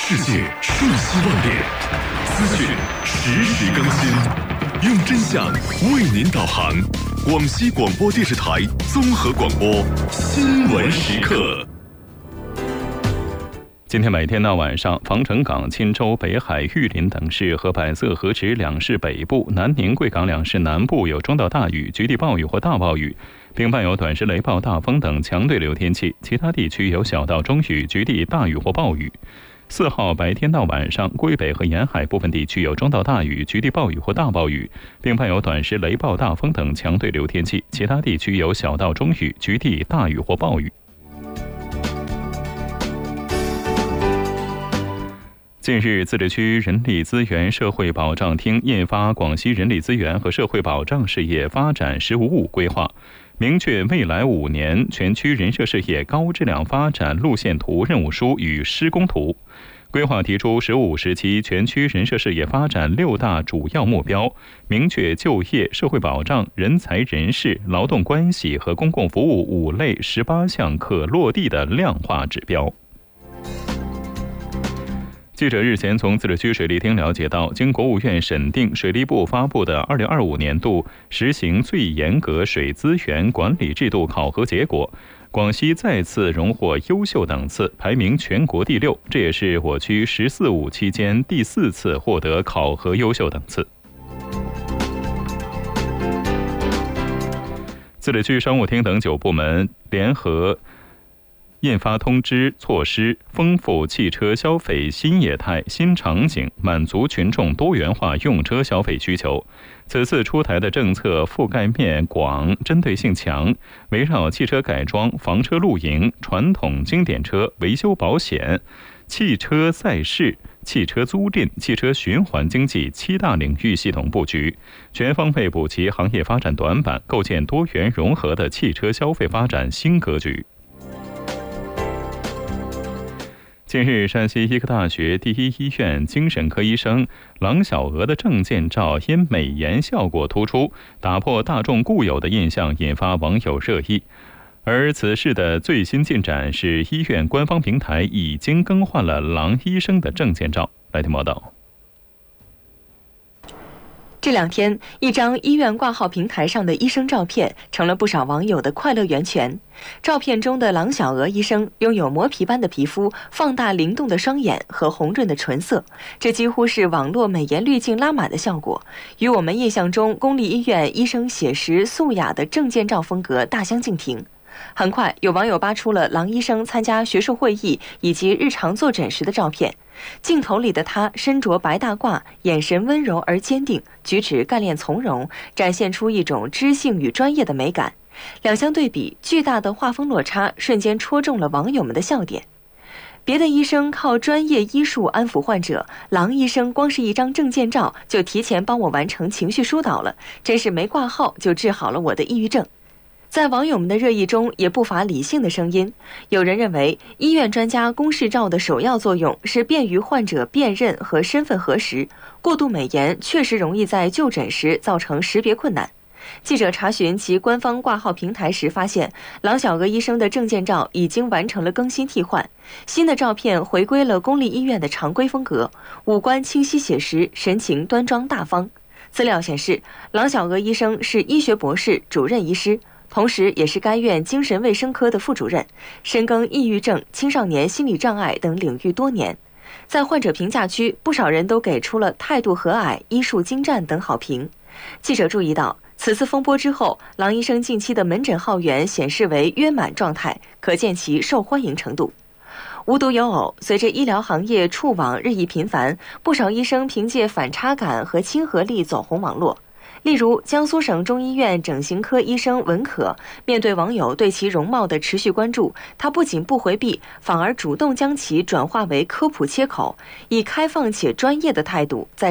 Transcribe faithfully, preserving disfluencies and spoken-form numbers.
世界瞬息万变，资讯实时更新，用真相为您导航。广西广播电视台综合广播新闻时刻。今天每天到晚上，防城港、钦州、北海、玉林等市和百色河池两市北部、南宁、贵港两市南部有中到大雨，局地暴雨或大暴雨，并伴有短时雷暴、大风等强对流天气，其他地区有小到中雨，局地大雨或暴雨。四号白天到晚上，归北和沿海部分地区有中到大雨、局地暴雨或大暴雨，并伴有短时雷暴、大风等强对流天气，其他地区有小到中雨、局地大雨或暴雨。近日，自治区人力资源社会保障厅印发《广西人力资源和社会保障事业发展“十五五”规划》，明确未来五年全区人社事业高质量发展路线图、任务书与施工图。规划提出“十五”时期全区人社事业发展六大主要目标，明确就业、社会保障、人才人事、劳动关系和公共服务五类十八项可落地的量化指标。记者日前从自治区水利厅了解到，经国务院审定，水利部发布的二零二五年度实行最严格水资源管理制度考核结果，广西再次荣获优秀等次，排名全国第六，这也是我区“十四五”期间第四次获得考核优秀等次。自治区商务厅等九部门联合印发通知措施，丰富汽车消费新业态、新场景，满足群众多元化用车消费需求。此次出台的政策覆盖面广、针对性强，围绕汽车改装、房车露营、传统经典车、维修保险、汽车赛事、汽车租赁、汽车循环经济七大领域系统布局，全方位补齐行业发展短板，构建多元融合的汽车消费发展新格局。近日，山西医科大学第一医院精神科医生郎小娥的证件照因美颜效果突出，打破大众固有的印象，引发网友热议。而此事的最新进展是，医院官方平台已经更换了郎医生的证件照。来听报道。 这两天，一张医院挂号平台上的医生照片成了不少网友的快乐源泉。照片中的郎小娥医生拥有磨皮般的皮肤、放大灵动的双眼和红润的唇色，这几乎是网络美颜滤镜拉满的效果，与我们印象中公立医院医生写实素雅的证件照风格大相径庭。很快，有网友扒出了郎医生参加学术会议以及日常坐诊时的照片。镜头里的他身着白大褂，眼神温柔而坚定，举止干练从容，展现出一种知性与专业的美感。两相对比，巨大的画风落差瞬间戳中了网友们的笑点。别的医生靠专业医术安抚患者，郎医生光是一张证件照就提前帮我完成情绪疏导了，真是没挂号就治好了我的抑郁症。在网友们的热议中，也不乏理性的声音。有人认为，医院专家公示照的首要作用是便于患者辨认和身份核实，过度美颜确实容易在就诊时造成识别困难。记者查询其官方挂号平台时发现，郎小娥医生的证件照已经完成了更新替换，新的照片回归了公立医院的常规风格，五官清晰写实，神情端庄大方。资料显示，郎小娥医生是医学博士、主任医师，同时也是该院精神卫生科的副主任，深耕抑郁症、青少年心理障碍等领域多年。在患者评价区，不少人都给出了态度和蔼、医术精湛等好评。记者注意到，此次风波之后，郎医生近期的门诊号源显示为约满状态，可见其受欢迎程度。无独有偶，随着医疗行业触网日益频繁，不少医生凭借反差感和亲和力走红网络。例如，江苏省中医院整形科医生文可，面对网友对其容貌的持续关注，他不仅不回避，反而主动将其转化为科普切口，以开放且专业的态度在